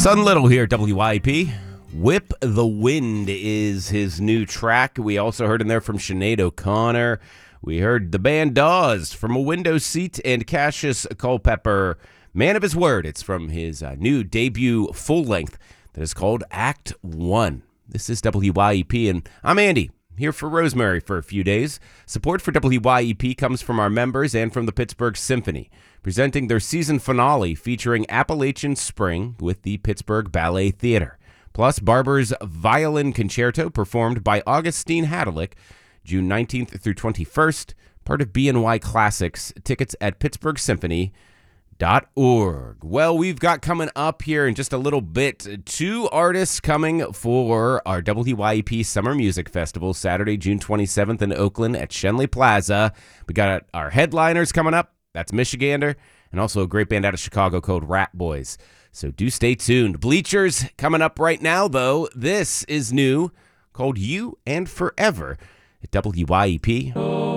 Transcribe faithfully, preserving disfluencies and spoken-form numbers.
Son Little here, W Y P. Whip the Wind is his new track. We also heard in there from Sinead O'Connor. We heard the band Dawes from A Window Seat and Cassius Culpepper, Man of His Word. It's from his uh, new debut full length that is called Act One. This is W Y E P, and I'm Andy, here for Rosemary for a few days. Support for W Y E P comes from our members and from the Pittsburgh Symphony, presenting their season finale featuring Appalachian Spring with the Pittsburgh Ballet Theater. Plus, Barber's Violin Concerto, performed by Augustine Hadalick, June nineteenth through twenty-first, part of B N Y Classics. Tickets at pittsburgh symphony dot org. Well, we've got coming up here in just a little bit two artists coming for our W Y E P Summer Music Festival, Saturday, June twenty-seventh in Oakland at Schenley Plaza. We got our headliners coming up. That's Michigander, and also a great band out of Chicago called Rat Boys. So do stay tuned. Bleachers coming up right now, though. This is new, called You and Forever at W Y E P.